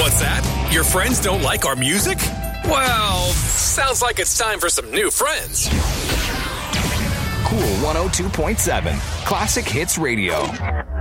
What's that? Your friends don't like our music? Well, sounds like it's time for some new friends. Cool 102.7 Classic Hits Radio.